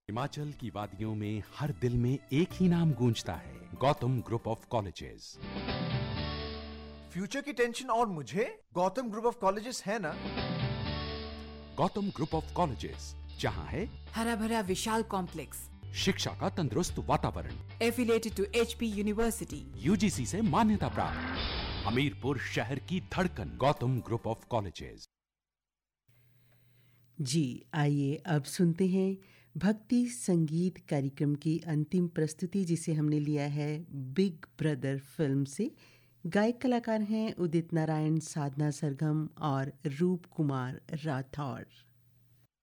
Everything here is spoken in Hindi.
हिमाचल की वादियों में हर दिल में एक ही नाम गूंजता है, Gautam group of colleges. Future की टेंशन और मुझे गौतम ग्रुप ऑफ कॉलेजेस है ना। गौतम ग्रुप ऑफ कॉलेजेस, जहां है हरा भरा विशाल कॉम्प्लेक्स, शिक्षा का तंदुरुस्त वातावरण, affiliated to HP university, UGC से मान्यता प्राप्त, हमीरपुर शहर की धड़कन, गौतम ग्रुप ऑफ कॉलेजेस। जी आइए अब सुनते हैं भक्ति संगीत कार्यक्रम की अंतिम प्रस्तुति, जिसे हमने लिया है बिग ब्रदर फिल्म से। गायक कलाकार हैं उदित नारायण, साधना सरगम और रूप कुमार राठौर।